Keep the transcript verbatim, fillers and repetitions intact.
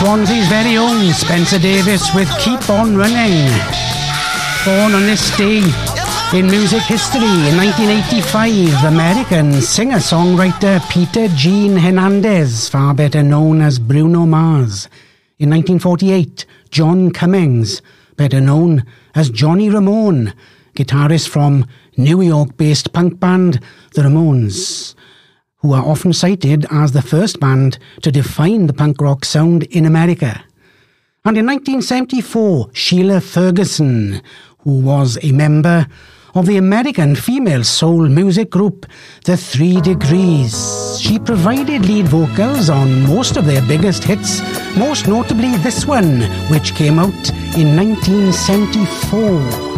Swansea's very own Spencer Davis with Keep On Running. Born on this day in music history in nineteen eighty-five, American singer-songwriter Peter Gene Hernandez, far better known as Bruno Mars. In nineteen forty-eight, John Cummings, better known as Johnny Ramone, guitarist from New York-based punk band The Ramones, who are often cited as the first band to define the punk rock sound in America. And in nineteen seventy-four, Sheila Ferguson, who was a member of the American female soul music group The Three Degrees. She provided lead vocals on most of their biggest hits, most notably this one, which came out in nineteen seventy-four.